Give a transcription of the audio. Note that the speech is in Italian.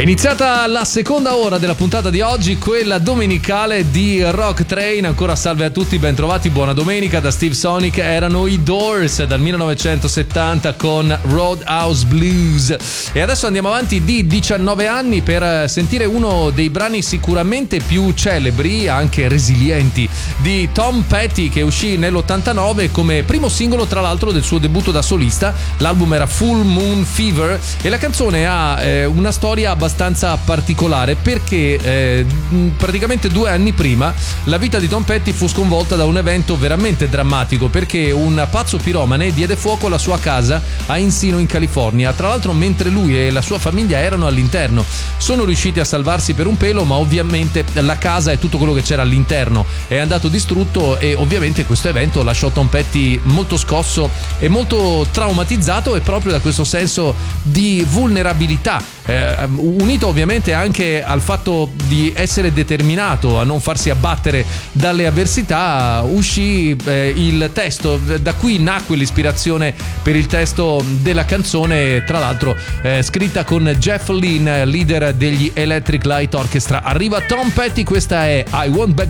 È iniziata la seconda ora della puntata di oggi, quella domenicale di Rock Train. Ancora salve a tutti, ben trovati, buona domenica da Steve Sonic. Erano i Doors dal 1970 con Roadhouse Blues. E adesso andiamo avanti di 19 anni per sentire uno dei brani sicuramente più celebri, anche resilienti, di Tom Petty, che uscì nell'89 come primo singolo, tra l'altro, del suo debutto da solista. L'album era Full Moon Fever e la canzone ha una storia abbastanza particolare, perché praticamente 2 anni prima la vita di Tom Petty fu sconvolta da un evento veramente drammatico, perché un pazzo piromane diede fuoco alla sua casa a Encino in California. Tra l'altro mentre lui e la sua famiglia erano all'interno. Sono riusciti a salvarsi per un pelo, ma ovviamente la casa e tutto quello che c'era all'interno è andato distrutto, e ovviamente questo evento lasciò Tom Petty molto scosso e molto traumatizzato, e proprio da questo senso di vulnerabilità, unito ovviamente anche al fatto di essere determinato a non farsi abbattere dalle avversità, uscì il testo. Da qui nacque l'ispirazione per il testo della canzone, tra l'altro scritta con Jeff Lynne, leader degli Electric Light Orchestra. Arriva Tom Petty, questa è I Want Back